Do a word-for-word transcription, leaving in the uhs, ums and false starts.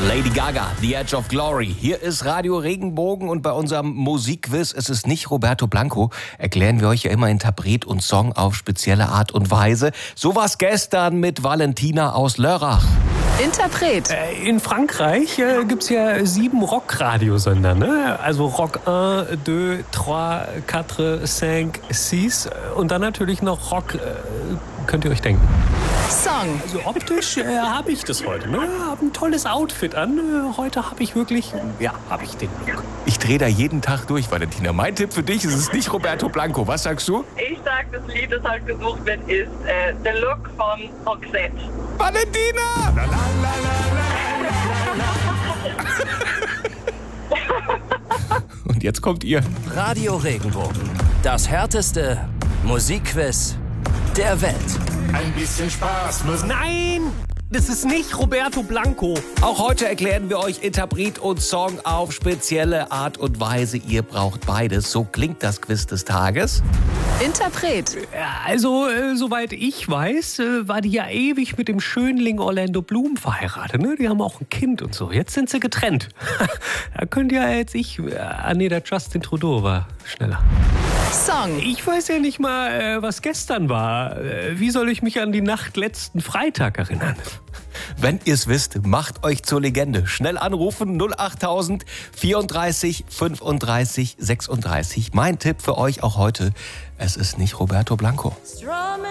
Lady Gaga, The Edge of Glory. Hier ist Radio Regenbogen und bei unserem Musikquiz, es ist nicht Roberto Blanco, erklären wir euch ja immer Interpret und Song auf spezielle Art und Weise. So war's gestern mit Valentina aus Lörrach. Interpret. Äh, in Frankreich äh, gibt's ja sieben Rock-Radiosender, ne? Also Rock eins, zwei, drei, vier, fünf, sechs und dann natürlich noch Rock, äh, könnt ihr euch denken. Song. Also optisch äh, habe ich das heute, ne? Hab ein tolles Outfit an. Äh, heute habe ich wirklich, ja, habe ich den Look. Ich drehe da jeden Tag durch, Valentina. Mein Tipp für dich, es ist nicht Roberto Blanco. Was sagst du? Ich sag, das Lied, das halt gesucht wird, ist äh, The Look von Roxette. Valentina! La, la, la, la, la. Und jetzt kommt ihr. Radio Regenbogen. Das härteste Musikquiz der Welt. Ein bisschen Spaß muss. Nein! Das ist nicht Roberto Blanco. Auch heute erklären wir euch Interpret und Song auf spezielle Art und Weise. Ihr braucht beides. So klingt das Quiz des Tages. Interpret. Ja, also, äh, soweit ich weiß, äh, war die ja ewig mit dem Schönling Orlando Bloom verheiratet. Ne? Die haben auch ein Kind und so. Jetzt sind sie getrennt. Da könnt ihr jetzt ich... Äh, ah nee, der Justin Trudeau war schneller. Song. Ich weiß ja nicht mal, äh, was gestern war. Äh, wie soll ich mich an die Nacht letzten Freitag erinnern? Wenn ihr es wisst, macht euch zur Legende. Schnell anrufen null achttausend vierunddreißig fünfunddreißig sechsunddreißig. Mein Tipp für euch auch heute, es ist nicht Roberto Blanco.